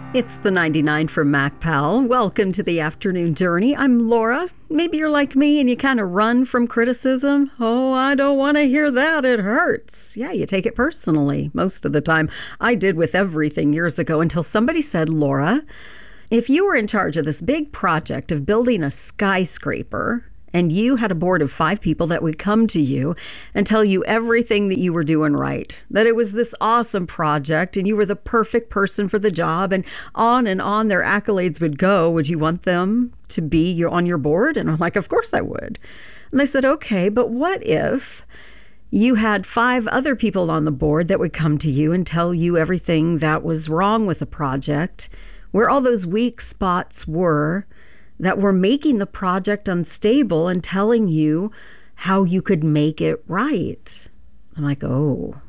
It's the 99 from MacPal. Welcome to the Afternoon Journey. I'm Laura. Maybe you're like me and you kind of run from criticism. Oh, I don't want to hear that. It hurts. Yeah, you take it personally most of the time. I did with everything years ago until somebody said, Laura, if you were in charge of this big project of building a skyscraper and you had a board of 5 people that would come to you and tell you everything that you were doing right, that it was this awesome project and you were the perfect person for the job, and on their accolades would go, would you want them to be on your board? And I'm like, of course I would. And they said, okay, but what if you had 5 other people on the board that would come to you and tell you everything that was wrong with the project, where all those weak spots were, that were making the project unstable and telling you how you could make it right? I'm like, oh,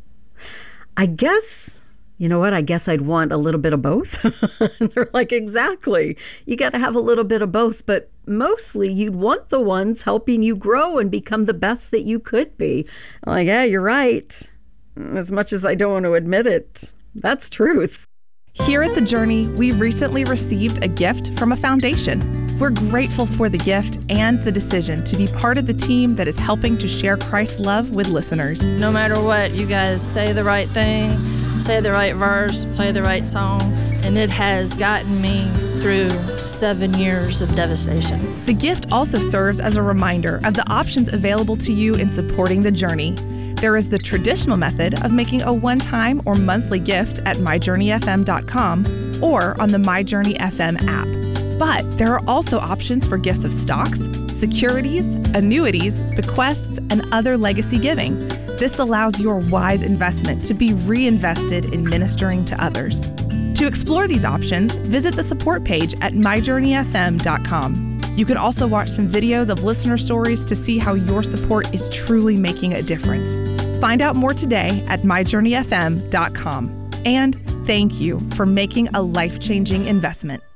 I guess, you know what? I guess I'd want a little bit of both. They're like, exactly. You got to have a little bit of both, but mostly you'd want the ones helping you grow and become the best that you could be. I'm like, yeah, you're right. As much as I don't want to admit it, that's truth. Here at The Journey, we recently received a gift from a foundation. We're grateful for the gift and the decision to be part of the team that is helping to share Christ's love with listeners. No matter what, you guys say the right thing, say the right verse, play the right song, and it has gotten me through 7 years of devastation. The gift also serves as a reminder of the options available to you in supporting The Journey. There is the traditional method of making a one-time or monthly gift at myjourneyfm.com or on the My Journey FM app. But there are also options for gifts of stocks, securities, annuities, bequests, and other legacy giving. This allows your wise investment to be reinvested in ministering to others. To explore these options, visit the support page at myjourneyfm.com. You can also watch some videos of listener stories to see how your support is truly making a difference. Find out more today at myjourneyfm.com. And thank you for making a life-changing investment.